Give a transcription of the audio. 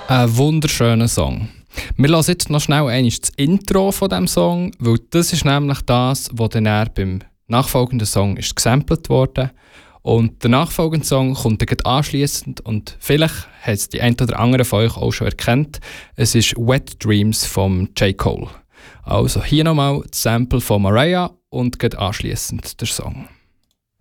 Ein wunderschöner Song. Wir hören jetzt noch schnell einmal das Intro von diesem Song, weil das ist nämlich das, was dann beim nachfolgenden Song ist gesampelt wurde. Und der nachfolgende Song kommt dann anschliessend und vielleicht hat es die ein oder andere von euch auch schon erkannt. Es ist Wet Dreams von J. Cole. Also hier nochmal das Sample von Mariah und anschliessend der Song.